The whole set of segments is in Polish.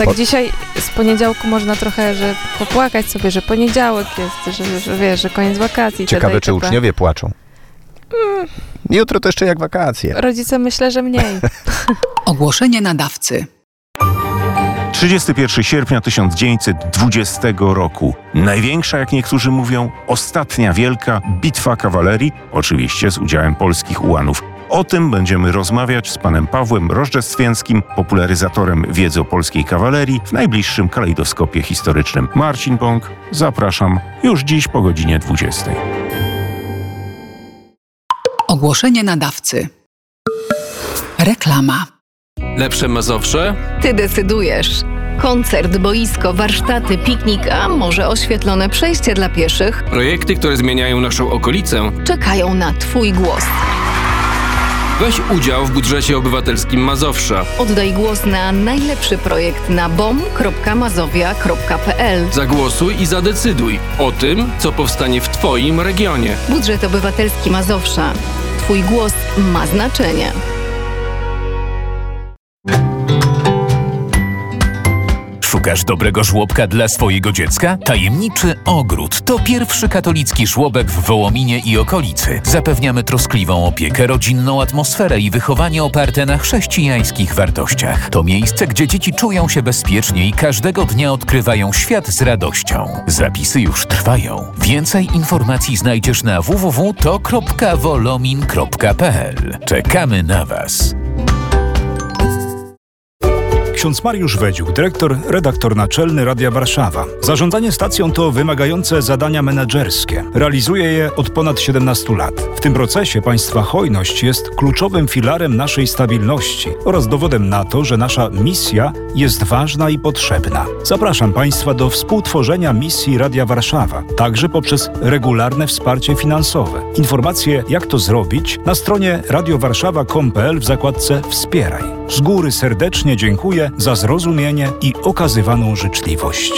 Tak dzisiaj z poniedziałku można trochę, że popłakać sobie, że poniedziałek jest, że wiesz, że koniec wakacji. Ciekawe, czy uczniowie płaczą. Jutro to jeszcze jak wakacje. Rodzice myślę, że mniej. Ogłoszenie nadawcy. 31 sierpnia 1920 roku. Największa, jak niektórzy mówią, ostatnia wielka bitwa kawalerii, oczywiście z udziałem polskich ułanów. O tym będziemy rozmawiać z panem Pawłem Rożdżestwienskim, popularyzatorem wiedzy o polskiej kawalerii w najbliższym kalejdoskopie historycznym. Marcin Bąk, zapraszam już dziś po godzinie 20. Ogłoszenie nadawcy. Reklama. Lepsze Mazowsze? Ty decydujesz. Koncert, boisko, warsztaty, piknik, a może oświetlone przejście dla pieszych Projekty, które zmieniają naszą okolicę. czekają na Twój głos. Weź udział w budżecie obywatelskim Mazowsza. Oddaj głos na najlepszy projekt na bom.mazowia.pl. Zagłosuj i zadecyduj o tym, co powstanie w Twoim regionie. Budżet obywatelski Mazowsza. Twój głos ma znaczenie. Szukasz dobrego żłobka dla swojego dziecka? Tajemniczy Ogród to pierwszy katolicki żłobek w Wołominie i okolicy. Zapewniamy troskliwą opiekę, rodzinną atmosferę i wychowanie oparte na chrześcijańskich wartościach. To miejsce, gdzie dzieci czują się bezpiecznie i każdego dnia odkrywają świat z radością. Zapisy już trwają. Więcej informacji znajdziesz na www.to.wolomin.pl. Czekamy na Was. Ksiądz Mariusz Wedziuk, dyrektor, redaktor naczelny Radia Warszawa. Zarządzanie stacją to wymagające zadania menedżerskie. Realizuje je od ponad 17 lat. W tym procesie państwa hojność jest kluczowym filarem naszej stabilności oraz dowodem na to, że nasza misja jest ważna i potrzebna. Zapraszam państwa do współtworzenia misji Radia Warszawa, także poprzez regularne wsparcie finansowe. Informacje, jak to zrobić, na stronie radiowarszawa.com.pl w zakładce Wspieraj. Z góry serdecznie dziękuję za zrozumienie i okazywaną życzliwość.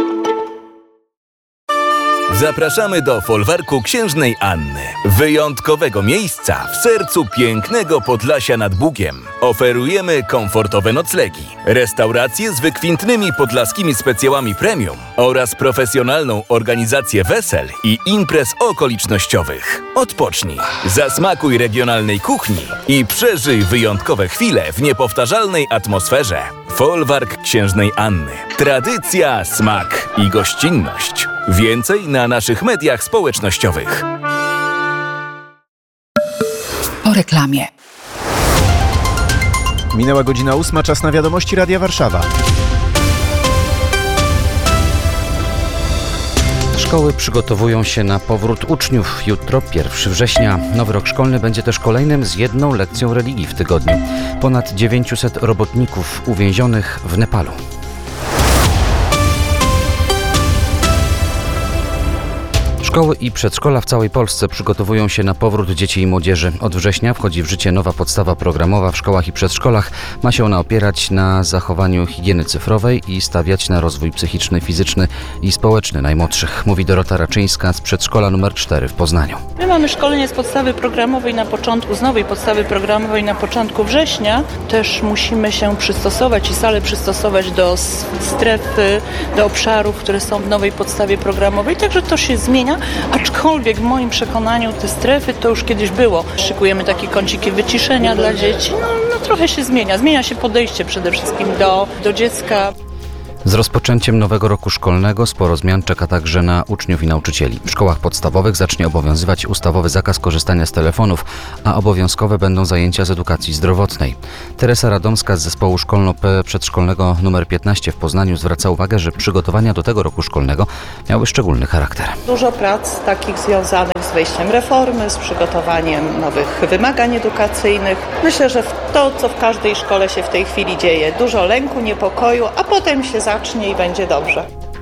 Zapraszamy do folwarku Księżnej Anny. Wyjątkowego miejsca w sercu pięknego Podlasia nad Bugiem. Oferujemy komfortowe noclegi, restauracje z wykwintnymi podlaskimi specjałami premium oraz profesjonalną organizację wesel i imprez okolicznościowych. Odpocznij, zasmakuj regionalnej kuchni i przeżyj wyjątkowe chwile w niepowtarzalnej atmosferze. Folwark Księżnej Anny. Tradycja, smak i gościnność. Więcej na naszych mediach społecznościowych. Po reklamie. Minęła godzina 8, czas na wiadomości Radia Warszawa. Szkoły przygotowują się na powrót uczniów. Jutro, 1 września. Nowy rok szkolny będzie też kolejnym z jedną lekcją religii w tygodniu. Ponad 900 robotników uwięzionych w Nepalu. Szkoły i przedszkola w całej Polsce przygotowują się na powrót dzieci i młodzieży. Od września wchodzi w życie nowa podstawa programowa w szkołach i przedszkolach. Ma się ona opierać na zachowaniu higieny cyfrowej i stawiać na rozwój psychiczny, fizyczny i społeczny najmłodszych, mówi Dorota Raczyńska z przedszkola nr 4 w Poznaniu. My mamy szkolenie z podstawy programowej z nowej podstawy programowej na początku września. Też musimy się przystosować i salę przystosować do strefy, do obszarów, które są w nowej podstawie programowej. Także to się zmienia. Aczkolwiek w moim przekonaniu te strefy to już kiedyś było. Szykujemy takie kąciki wyciszenia dla dzieci. No trochę się zmienia. Zmienia się podejście przede wszystkim do dziecka. Z rozpoczęciem nowego roku szkolnego sporo zmian czeka także na uczniów i nauczycieli. W szkołach podstawowych zacznie obowiązywać ustawowy zakaz korzystania z telefonów, a obowiązkowe będą zajęcia z edukacji zdrowotnej. Teresa Radomska z zespołu szkolno-przedszkolnego nr 15 w Poznaniu zwraca uwagę, że przygotowania do tego roku szkolnego miały szczególny charakter. Dużo prac takich związanych z wejściem reformy, z przygotowaniem nowych wymagań edukacyjnych. Myślę, że to, co w każdej szkole się w tej chwili dzieje, dużo lęku, niepokoju, a potem się zacznie i będzie dobrze.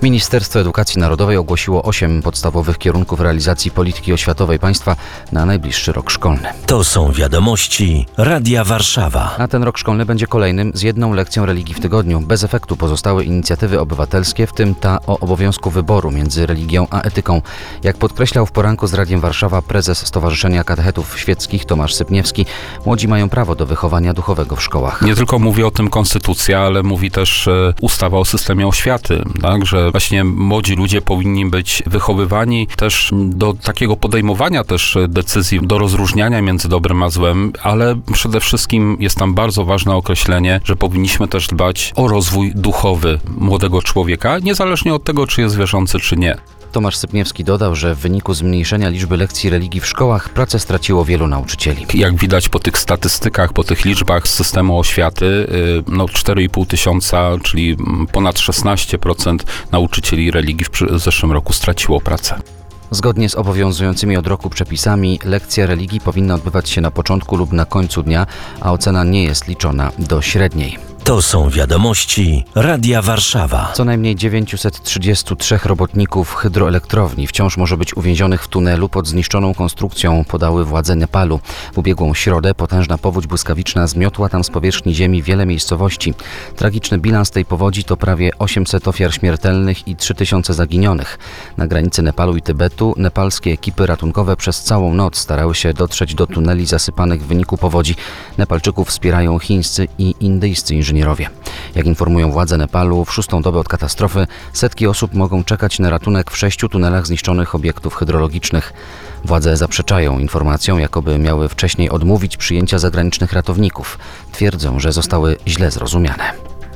Ministerstwo Edukacji Narodowej ogłosiło 8 podstawowych kierunków realizacji polityki oświatowej państwa na najbliższy rok szkolny. To są wiadomości Radia Warszawa. A ten rok szkolny będzie kolejnym z jedną lekcją religii w tygodniu. Bez efektu pozostały inicjatywy obywatelskie, w tym ta o obowiązku wyboru między religią a etyką. Jak podkreślał w poranku z Radiem Warszawa prezes Stowarzyszenia Katechetów Świeckich Tomasz Sypniewski, młodzi mają prawo do wychowania duchowego w szkołach. Nie tylko mówi o tym konstytucja, ale mówi też ustawa o systemie oświaty, tak, że właśnie młodzi ludzie powinni być wychowywani też do takiego podejmowania też decyzji, do rozróżniania między dobrem a złem, ale przede wszystkim jest tam bardzo ważne określenie, że powinniśmy też dbać o rozwój duchowy młodego człowieka, niezależnie od tego, czy jest wierzący, czy nie. Tomasz Sypniewski dodał, że w wyniku zmniejszenia liczby lekcji religii w szkołach pracę straciło wielu nauczycieli. Jak widać po tych statystykach, po tych liczbach z systemu oświaty, 4,5 tysiąca, czyli ponad 16% nauczycieli religii w zeszłym roku straciło pracę. Zgodnie z obowiązującymi od roku przepisami lekcja religii powinna odbywać się na początku lub na końcu dnia, a ocena nie jest liczona do średniej. To są wiadomości Radia Warszawa. Co najmniej 933 robotników hydroelektrowni wciąż może być uwięzionych w tunelu pod zniszczoną konstrukcją, podały władze Nepalu. W ubiegłą środę potężna powódź błyskawiczna zmiotła tam z powierzchni ziemi wiele miejscowości. Tragiczny bilans tej powodzi to prawie 800 ofiar śmiertelnych i 3000 zaginionych. Na granicy Nepalu i Tybetu nepalskie ekipy ratunkowe przez całą noc starały się dotrzeć do tuneli zasypanych w wyniku powodzi. Nepalczyków wspierają chińscy i indyjscy inżynierowie. Jak informują władze Nepalu, w 6. dobę od katastrofy setki osób mogą czekać na ratunek w 6 tunelach zniszczonych obiektów hydrologicznych. Władze zaprzeczają informacjom, jakoby miały wcześniej odmówić przyjęcia zagranicznych ratowników. Twierdzą, że zostały źle zrozumiane.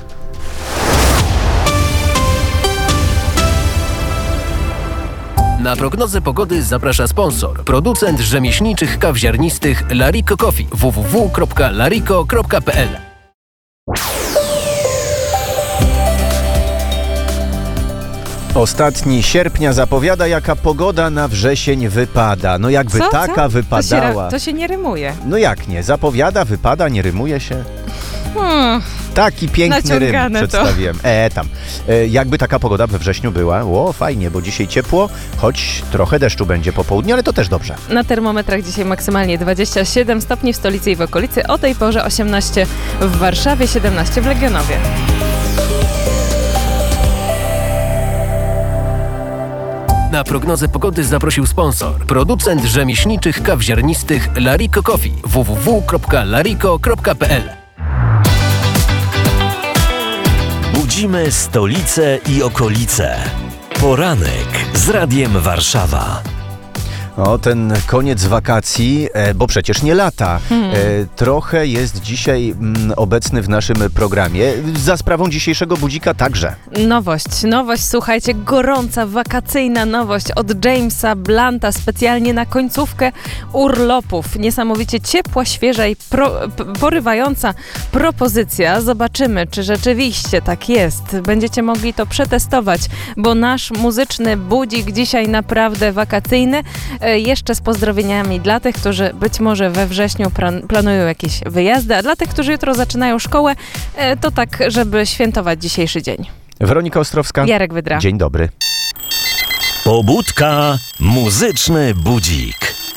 Na prognozę pogody zaprasza sponsor. Producent rzemieślniczych kaw ziarnistych Lariko Coffee. www.lariko.pl. Ostatni sierpnia zapowiada, jaka pogoda na wrzesień wypada. No jakby taka wypadała. To się nie rymuje. No jak nie? Zapowiada, wypada, nie rymuje się? Taki piękny rym przedstawiłem. Jakby taka pogoda we wrześniu była, fajnie, bo dzisiaj ciepło, choć trochę deszczu będzie po południu, ale to też dobrze. Na termometrach dzisiaj maksymalnie 27 stopni w stolicy i w okolicy, o tej porze 18 w Warszawie, 17 w Legionowie. Na prognozę pogody zaprosił sponsor. Producent rzemieślniczych kaw ziarnistych Lariko Coffee. www.lariko.pl. Budzimy stolicę i okolice. Poranek z Radiem Warszawa. O, ten koniec wakacji, bo przecież nie lata. Trochę jest dzisiaj obecny w naszym programie. Za sprawą dzisiejszego budzika także. Nowość, słuchajcie, gorąca, wakacyjna nowość od Jamesa Blunta, specjalnie na końcówkę urlopów. Niesamowicie ciepła, świeża i porywająca propozycja. Zobaczymy, czy rzeczywiście tak jest. Będziecie mogli to przetestować, bo nasz muzyczny budzik dzisiaj naprawdę wakacyjny. Jeszcze z pozdrowieniami dla tych, którzy być może we wrześniu planują jakieś wyjazdy, a dla tych, którzy jutro zaczynają szkołę, to tak, żeby świętować dzisiejszy dzień. Weronika Ostrowska. Jarek Wydra. Dzień dobry. Pobudka, muzyczny budzik.